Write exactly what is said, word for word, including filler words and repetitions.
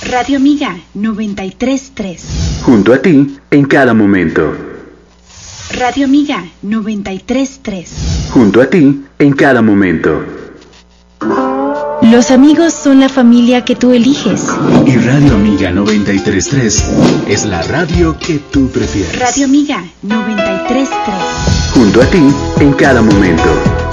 Radio Amiga noventa y tres punto tres. Junto a ti en cada momento. Radio Amiga noventa y tres punto tres. Junto a ti en cada momento. Los amigos son la familia que tú eliges. Y Radio Amiga noventa y tres punto tres es la radio que tú prefieres. Radio Amiga noventa y tres punto tres. Junto a ti en cada momento.